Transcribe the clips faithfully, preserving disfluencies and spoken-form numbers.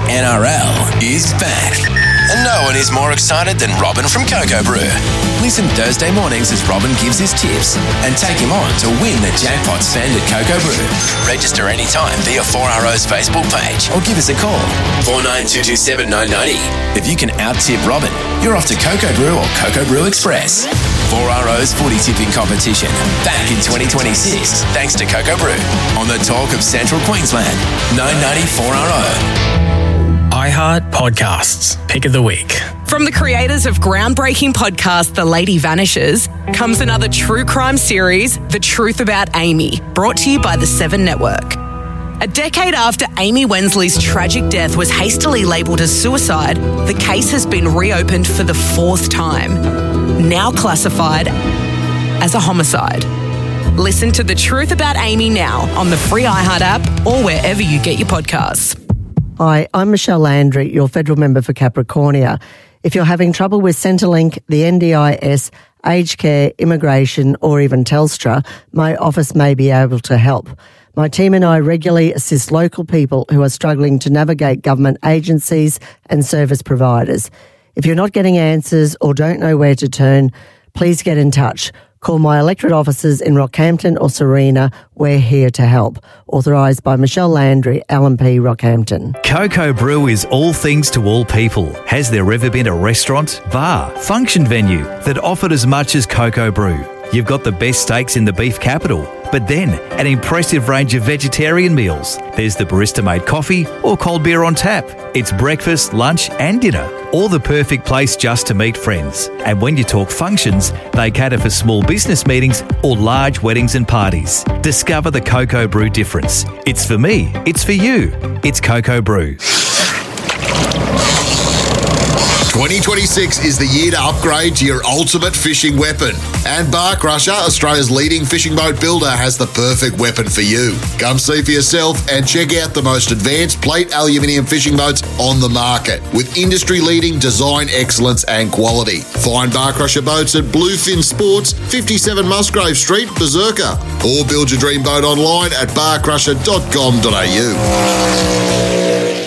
N R L is back. And no one is more excited than Robin from Coco Brew. Listen Thursday mornings as Robin gives his tips and take him on to win the jackpot spend at Coco Brew. Register anytime via four R O's Facebook page or give us a call, four nine two two seven nine nine zero. If you can out-tip Robin, you're off to Coco Brew or Coco Brew Express. four R O's footy tipping competition back in twenty twenty-six thanks to Coco Brew on the talk of Central Queensland, nine ninety four R O. iHeart Podcasts, Pick of the Week. From the creators of groundbreaking podcast The Lady Vanishes comes another true crime series, The Truth About Amy, brought to you by the Seven Network. A decade after Amy Wensley's tragic death was hastily labelled as suicide, the case has been reopened for the fourth time, now classified as a homicide. Listen to The Truth About Amy now on the free iHeart app or wherever you get your podcasts. Hi, I'm Michelle Landry, your federal member for Capricornia. If you're having trouble with Centrelink, the N D I S, aged care, immigration, or even Telstra, my office may be able to help. My team and I regularly assist local people who are struggling to navigate government agencies and service providers. If you're not getting answers or don't know where to turn, please get in touch. Call my electorate offices in Rockhampton or Serena. We're here to help. Authorised by Michelle Landry, L M P Rockhampton. Coco Brew is all things to all people. Has there ever been a restaurant, bar, function venue that offered as much as Coco Brew? You've got the best steaks in the beef capital, but then an impressive range of vegetarian meals. There's the barista-made coffee or cold beer on tap. It's breakfast, lunch and dinner, or the perfect place just to meet friends. And when you talk functions, they cater for small business meetings or large weddings and parties. Discover the Coco Brew difference. It's for me. It's for you. It's Coco Brew. twenty twenty-six is the year to upgrade to your ultimate fishing weapon. And Bar Crusher, Australia's leading fishing boat builder, has the perfect weapon for you. Come see for yourself and check out the most advanced plate aluminium fishing boats on the market with industry-leading design excellence and quality. Find Bar Crusher boats at Bluefin Sports, fifty-seven Musgrave Street, Berserker. Or build your dream boat online at bar crusher dot com dot a u.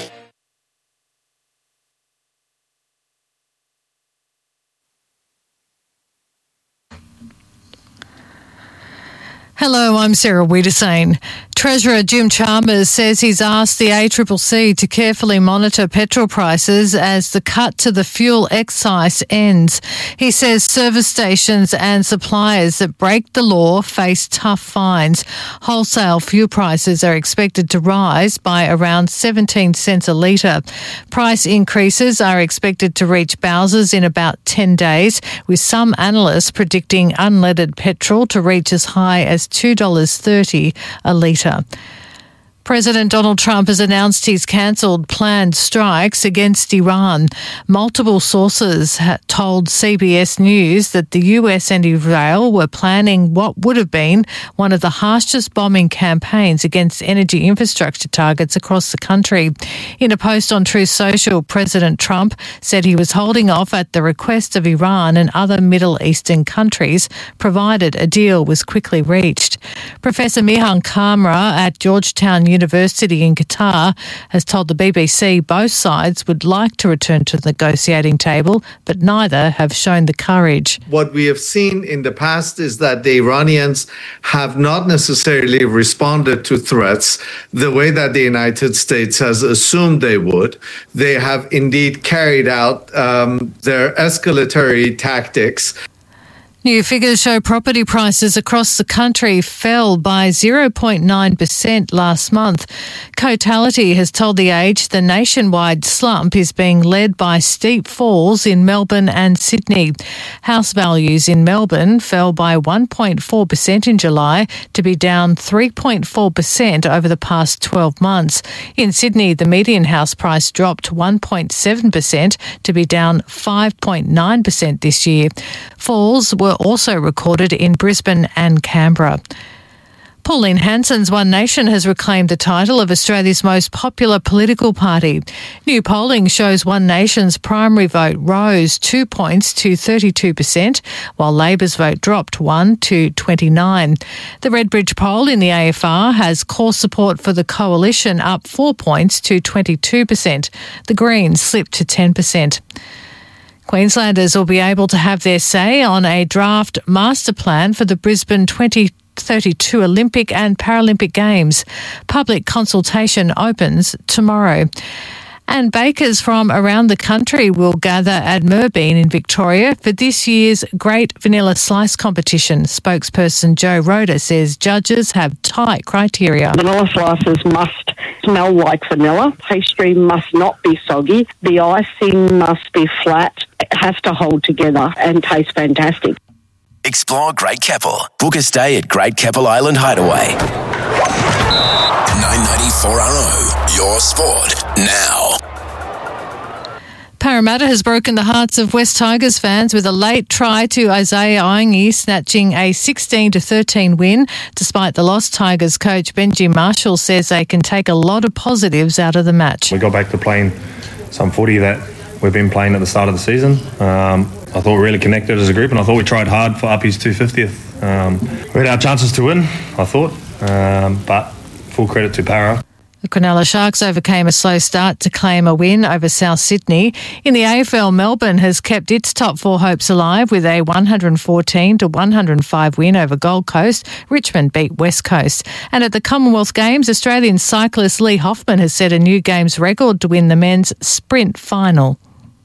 Hello, I'm Sarah Wiedersane. Treasurer Jim Chalmers says he's asked the A C C C to carefully monitor petrol prices as the cut to the fuel excise ends. He says service stations and suppliers that break the law face tough fines. Wholesale fuel prices are expected to rise by around seventeen cents a litre. Price increases are expected to reach Bowsers in about ten days, with some analysts predicting unleaded petrol to reach as high as two dollars thirty a litre. President Donald Trump has announced he's cancelled planned strikes against Iran. Multiple sources told C B S News that the U S and Israel were planning what would have been one of the harshest bombing campaigns against energy infrastructure targets across the country. In a post on Truth Social, President Trump said he was holding off at the request of Iran and other Middle Eastern countries, provided a deal was quickly reached. Professor Mihan Kamra at Georgetown University in Qatar has told the B B C both sides would like to return to the negotiating table, but neither have shown the courage. What we have seen in the past is that the Iranians have not necessarily responded to threats the way that the United States has assumed they would. They have indeed carried out um, their escalatory tactics. New figures show property prices across the country fell by zero point nine percent last month. Cotality has told The Age the nationwide slump is being led by steep falls in Melbourne and Sydney. House values in Melbourne fell by one point four percent in July to be down three point four percent over the past twelve months. In Sydney, the median house price dropped one point seven percent to be down five point nine percent this year. Falls were also recorded in Brisbane and Canberra. Pauline Hanson's One Nation has reclaimed the title of Australia's most popular political party. New polling shows One Nation's primary vote rose two points to thirty-two percent, while Labor's vote dropped one to twenty-nine. The Redbridge poll in the A F R has core support for the coalition up four points to twenty-two percent. The Greens slipped to ten percent. Queenslanders will be able to have their say on a draft master plan for the Brisbane twenty thirty-two Olympic and Paralympic Games. Public consultation opens tomorrow. And bakers from around the country will gather at Merbein in Victoria for this year's Great Vanilla Slice competition. Spokesperson Joe Rhoda says judges have tight criteria. Vanilla slices must smell like vanilla. Pastry must not be soggy. The icing must be flat. It has to hold together and taste fantastic. Explore Great Keppel. Book a stay at Great Keppel Island Hideaway. nine ninety-four R O, your sport now. Parramatta has broken the hearts of West Tigers fans with a late try to Isaiah Aingi, snatching a sixteen to thirteen win. Despite the loss, Tigers coach Benji Marshall says they can take a lot of positives out of the match. We got back to playing some footy that we've been playing at the start of the season. Um, I thought we really connected as a group, and I thought we tried hard for Uppy's two hundred fiftieth. Um, we had our chances to win, I thought, um, but full credit to Para. The Cronulla Sharks overcame a slow start to claim a win over South Sydney. In the A F L, Melbourne has kept its top four hopes alive with a one hundred fourteen to one hundred five win over Gold Coast. Richmond beat West Coast. And at the Commonwealth Games, Australian cyclist Lee Hoffman has set a new Games record to win the men's sprint final.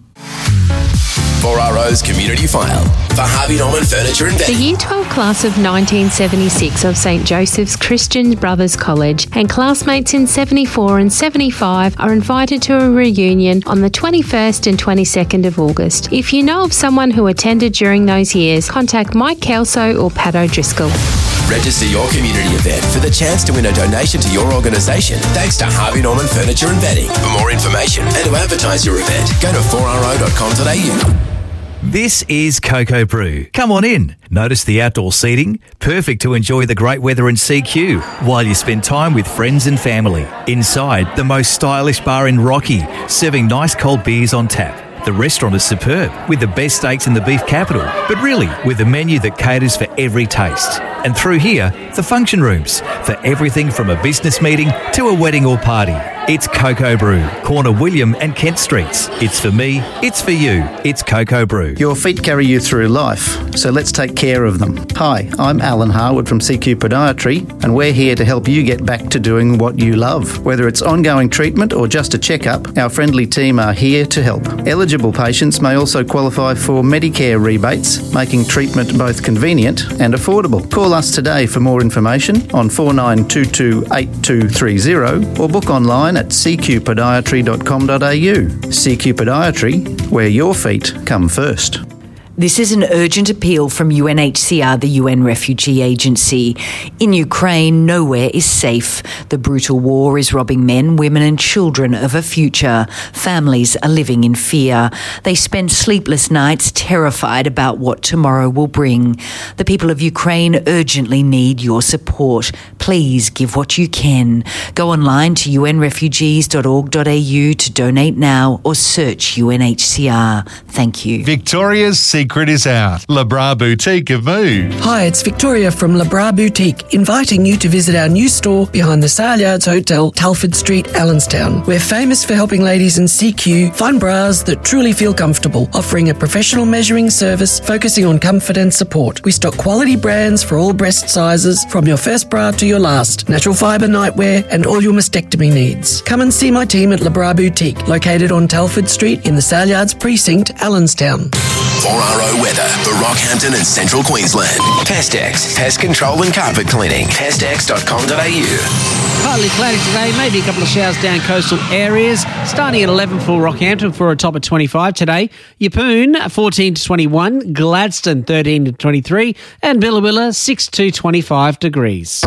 four R O's Community File for Harvey Norman Furniture and Bedding. The Year twelve class of nineteen seventy-six of St Joseph's Christian Brothers College and classmates in seventy-four and seventy-five are invited to a reunion on the twenty-first and twenty-second of August. If you know of someone who attended during those years, contact Mike Kelso or Pat O'Driscoll. Register your community event for the chance to win a donation to your organisation thanks to Harvey Norman Furniture and Bedding. For more information and to advertise your event, go to four r o dot com dot a u. This is Cocoa Brew. Come on in. Notice the outdoor seating? Perfect to enjoy the great weather in C Q while you spend time with friends and family. Inside, the most stylish bar in Rocky, serving nice cold beers on tap. The restaurant is superb, with the best steaks in the beef capital, but really with a menu that caters for every taste. And through here, the function rooms, for everything from a business meeting to a wedding or party. It's Cocoa Brew, corner William and Kent Streets. It's for me, it's for you, it's Cocoa Brew. Your feet carry you through life, so let's take care of them. Hi, I'm Alan Harwood from C Q Podiatry, and we're here to help you get back to doing what you love. Whether it's ongoing treatment or just a checkup, our friendly team are here to help. Eligible patients may also qualify for Medicare rebates, making treatment both convenient and affordable. Call us today for more information on four nine two two, eight two three zero or book online at c q podiatry dot com dot a u. C Q Podiatry, where your feet come first. This is an urgent appeal from U N H C R, the U N Refugee Agency. In Ukraine, nowhere is safe. The brutal war is robbing men, women and children of a future. Families are living in fear. They spend sleepless nights terrified about what tomorrow will bring. The people of Ukraine urgently need your support. Please give what you can. Go online to u n refugees dot org dot a u to donate now or search U N H C R. Thank you. Victoria's Secret is out. Le Bras Boutique have moved. Hi, it's Victoria from Le Bras Boutique, inviting you to visit our new store behind the Saleyards Hotel, Telford Street, Allenstown. We're famous for helping ladies in C Q find bras that truly feel comfortable, offering a professional measuring service focusing on comfort and support. We stock quality brands for all breast sizes, from your first bra to your last, natural fibre nightwear and all your mastectomy needs. Come and see my team at Le Bras Boutique, located on Telford Street in the Saleyards Precinct, Allenstown. four R O weather for Rockhampton and Central Queensland. Pestex, pest control and carpet cleaning. pestex dot com dot a u. Partly cloudy today, maybe a couple of showers down coastal areas. Starting at eleven for Rockhampton for a top of twenty-five today. Yeppoon fourteen to twenty-one, Gladstone thirteen to twenty-three, and Billabilla six to twenty-five degrees.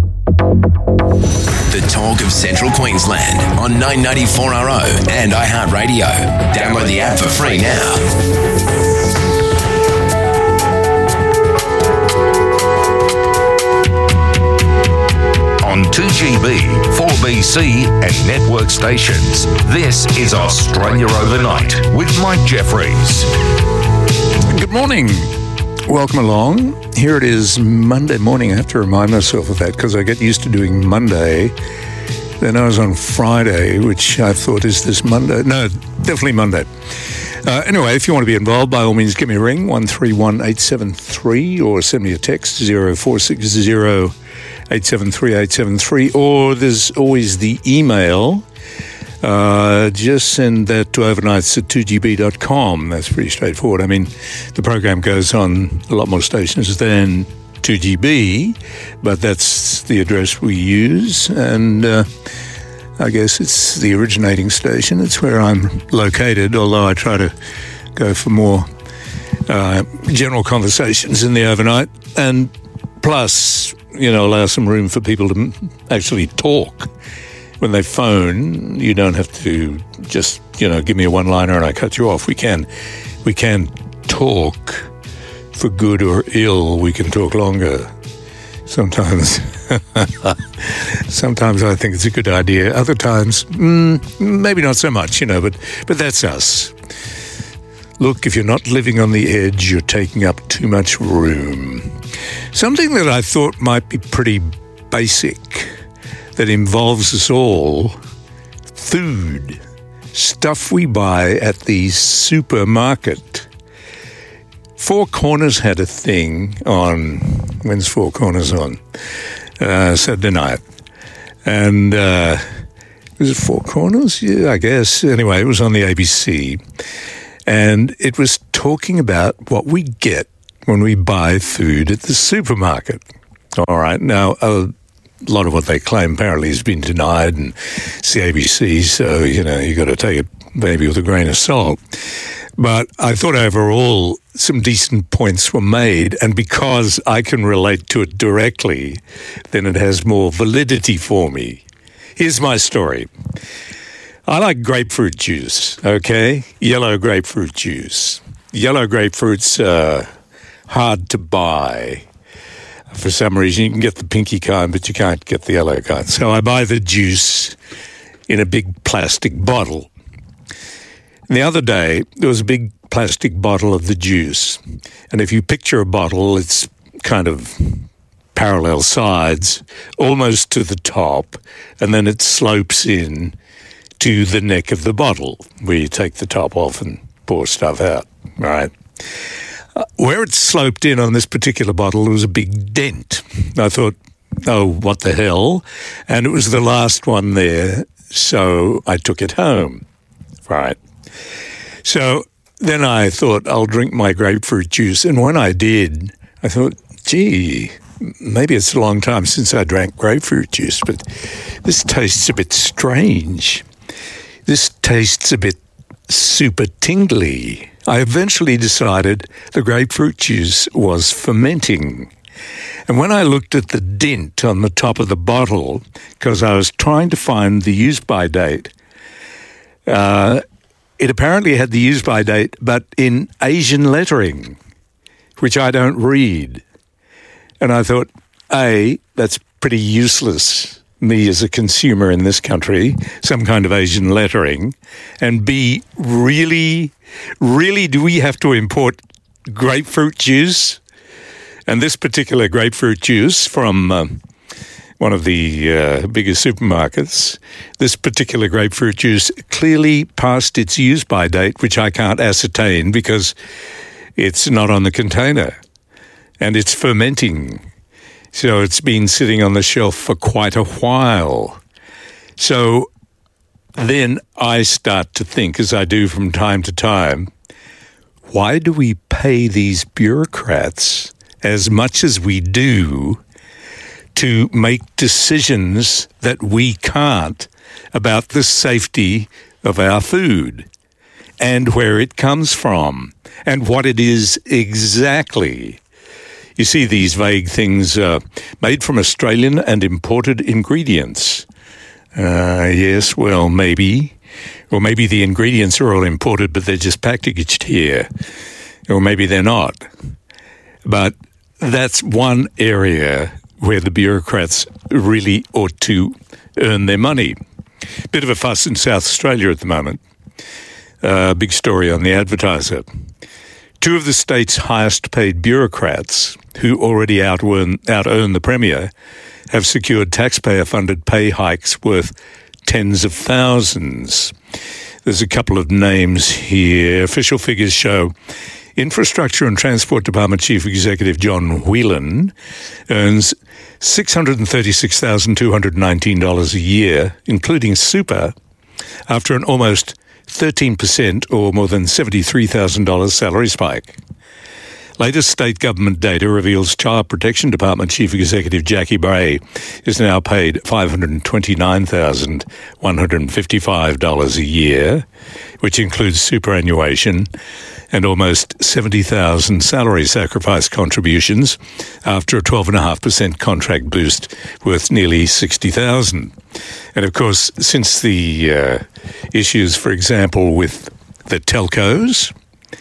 The talk of Central Queensland on nine ninety-four R O and iHeartRadio. Download the app for free now. G B, four B C and network stations. This is Australia Overnight with Mike Jeffries. Good morning. Welcome along. Here it is Monday morning. I have to remind myself of that because I get used to doing Monday. Then I was on Friday, which I thought is this Monday. No, definitely Monday. Uh, anyway, if you want to be involved, by all means, give me a ring, one three one eight seven three, or send me a text, zero four six zero eight seven three eight seven three, or there's always the email. Uh, just send that to overnights at two g b dot com. That's pretty straightforward. I mean, the program goes on a lot more stations than two G B, but that's the address we use, and uh, I guess it's the originating station. It's where I'm located, although I try to go for more uh, general conversations in the overnight, and plus, you know, allow some room for people to actually talk. When they phone, you don't have to just, you know, give me a one-liner and I cut you off. We can, we can talk for good or ill. We can talk longer. Sometimes, sometimes I think it's a good idea. Other times, mm, maybe not so much, you know, but, but that's us. Look, if you're not living on the edge, you're taking up too much room. Something that I thought might be pretty basic, that involves us all, food, stuff we buy at the supermarket. Four Corners had a thing on, when's Four Corners on? Uh, Saturday night. And uh, was it Four Corners? Yeah, I guess. Anyway, it was on the A B C. And it was talking about what we get when we buy food at the supermarket. All right. Now, a lot of what they claim apparently has been denied, and it's the A B C, so, you know, you got to take it maybe with a grain of salt. But I thought overall some decent points were made, and because I can relate to it directly, then it has more validity for me. Here's my story. I like grapefruit juice, okay? Yellow grapefruit juice. Yellow grapefruit's uh, hard to buy. For some reason, you can get the pinky kind, but you can't get the yellow kind. So I buy the juice in a big plastic bottle. The other day, there was a big plastic bottle of the juice. And if you picture a bottle, it's kind of parallel sides, almost to the top, and then it slopes in to the neck of the bottle, where you take the top off and pour stuff out, right? Uh, where it sloped in on this particular bottle, there was a big dent. I thought, oh, what the hell? And it was the last one there, so I took it home, right? So then I thought, I'll drink my grapefruit juice. And when I did, I thought, gee, maybe it's a long time since I drank grapefruit juice, but this tastes a bit strange. This tastes a bit super tingly. I eventually decided the grapefruit juice was fermenting. And when I looked at the dent on the top of the bottle, because I was trying to find the use-by date, uh, it apparently had the use-by date, but in Asian lettering, which I don't read. And I thought, A, that's pretty useless, me as a consumer in this country, some kind of Asian lettering. And B, really, really do we have to import grapefruit juice? And this particular grapefruit juice from uh, one of the uh, biggest supermarkets, this particular grapefruit juice clearly passed its use-by date, which I can't ascertain because it's not on the container. And it's fermenting. So it's been sitting on the shelf for quite a while. So then I start to think, as I do from time to time, why do we pay these bureaucrats as much as we do to make decisions that we can't about the safety of our food and where it comes from and what it is exactly? You see these vague things uh, made from Australian and imported ingredients. Uh, yes, well, maybe. Or maybe the ingredients are all imported, but they're just packaged here. Or maybe they're not. But that's one area where the bureaucrats really ought to earn their money. Bit of a fuss in South Australia at the moment. Uh, big story on the Advertiser. Two of the state's highest paid bureaucrats, who already out-earn, out-earn the Premier, have secured taxpayer-funded pay hikes worth tens of thousands. There's a couple of names here. Official figures show Infrastructure and Transport Department Chief Executive John Whelan earns six hundred thirty-six thousand two hundred nineteen dollars a year, including super, after an almost thirteen percent or more than seventy-three thousand dollars salary spike. Latest state government data reveals Child Protection Department Chief Executive Jackie Bray is now paid five hundred twenty-nine thousand one hundred fifty-five dollars a year, which includes superannuation and almost seventy thousand salary sacrifice contributions after a twelve point five percent contract boost worth nearly sixty thousand dollars. And of course, since the uh, issues, for example, with the telcos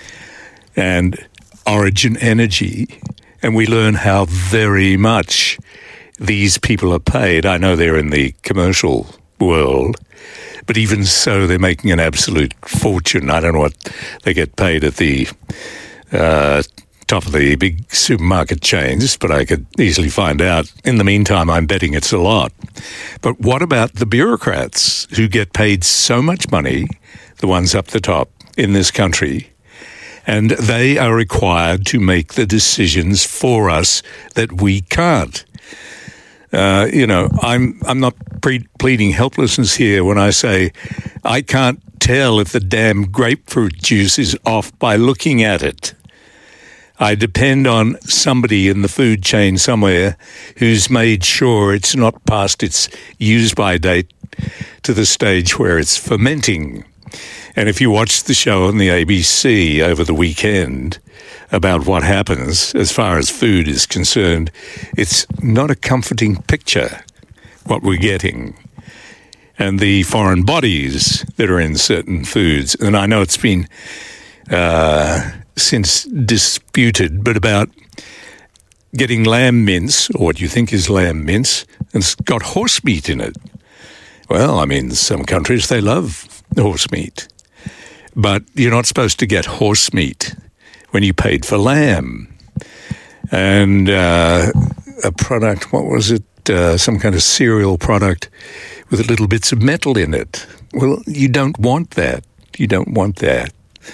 and Origin Energy, and we learn how very much these people are paid. I know they're in the commercial world, but even so, they're making an absolute fortune. I don't know what they get paid at the uh, top of the big supermarket chains, but I could easily find out. In the meantime, I'm betting it's a lot. But what about the bureaucrats who get paid so much money, the ones up the top in this country, and they are required to make the decisions for us that we can't? Uh, you know, I'm I'm not pre- pleading helplessness here when I say I can't tell if the damn grapefruit juice is off by looking at it. I depend on somebody in the food chain somewhere who's made sure it's not past its use-by date to the stage where it's fermenting. And if you watch the show on the A B C over the weekend about what happens as far as food is concerned, it's not a comforting picture, what we're getting. And the foreign bodies that are in certain foods. And I know it's been uh, since disputed, but about getting lamb mince, or what you think is lamb mince, and it's got horse meat in it. Well, I mean, some countries, they love horse meat. But you're not supposed to get horse meat when you paid for lamb. And uh, a product, what was it? Uh, some kind of cereal product with little bits of metal in it. Well, you don't want that. You don't want that.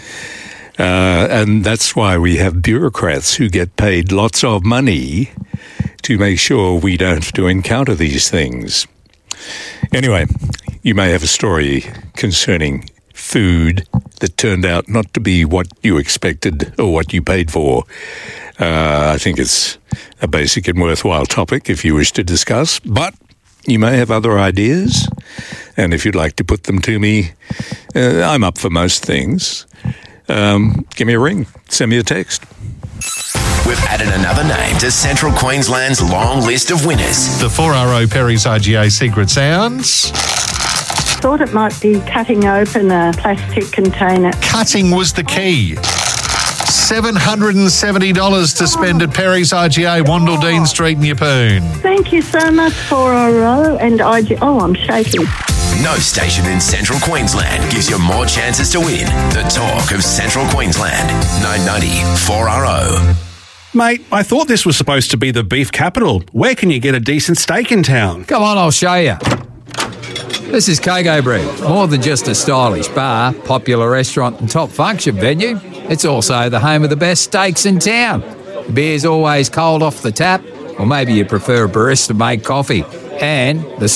Uh, and that's why we have bureaucrats who get paid lots of money to make sure we don't have to encounter these things. Anyway, you may have a story concerning food that turned out not to be what you expected or what you paid for. Uh, I think it's a basic and worthwhile topic if you wish to discuss, but you may have other ideas, and if you'd like to put them to me, uh, I'm up for most things. Um, give me a ring, send me a text. We've added another name to Central Queensland's long list of winners. The four R O Perry's I G A Secret Sounds. Thought it might be cutting open a plastic container. Cutting was the key. seven hundred seventy dollars to spend at Perry's I G A, Wandle Dean Street in Yeppoon. Thank you so much, four R O and I G A. Oh, I'm shaking. No station in Central Queensland gives you more chances to win. The talk of Central Queensland. nine ninety four R O. Mate, I thought this was supposed to be the beef capital. Where can you get a decent steak in town? Come on, I'll show you. This is Coco Brew. More than just a stylish bar, popular restaurant and top function venue, it's also the home of the best steaks in town. The beer's always cold off the tap, or maybe you prefer a barista-made coffee. And the